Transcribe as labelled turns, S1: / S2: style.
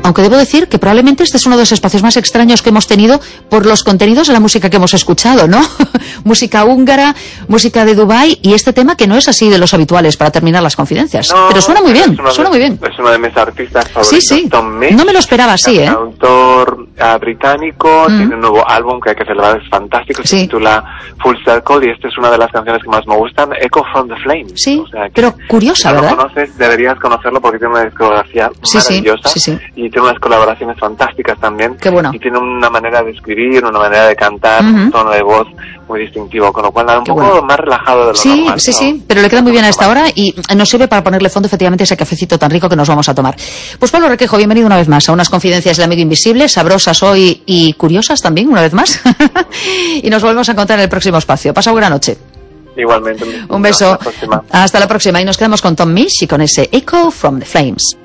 S1: aunque debo decir que probablemente este es uno de los espacios más extraños que hemos tenido por los contenidos de la música que hemos escuchado, ¿no? Música húngara, música de Dubái, y este tema que no es así de los habituales para terminar las confidencias.
S2: No,
S1: pero suena muy bien, suena muy bien.
S2: Es uno de mis artistas favoritos.
S1: Sí, sí.
S2: Tom Misch,
S1: no me lo esperaba así, ¿eh?
S2: Autor británico, tiene un nuevo álbum que hay que celebrar, es fantástico, se titula Full Circle, y esta es una de las canciones que más me gustan, Echo from the Flame.
S1: Sí,
S2: o sea, que,
S1: pero curiosa,
S2: si no
S1: ¿verdad?
S2: lo conoces, deberías conocerlo porque tiene una discografía maravillosa y tiene unas colaboraciones fantásticas también.
S1: Qué bueno.
S2: Y tiene una manera de escribir, una manera de cantar, un tono de voz muy distintivo, con lo cual nada, un poco más relajado de lo normal.
S1: Sí, pero le queda muy bien a esta hora y nos sirve para ponerle fondo efectivamente a ese cafecito tan rico que nos vamos a tomar. Pues Pablo Requejo, bienvenido una vez más a unas confidencias del amigo invisible, sabrosas hoy y curiosas también, una vez más. Y nos volvemos a encontrar en el próximo espacio. Pasa buena noche.
S2: Igualmente.
S1: Un beso. Hasta la próxima. Y nos quedamos con Tom Misch y con ese Echo from the Flames.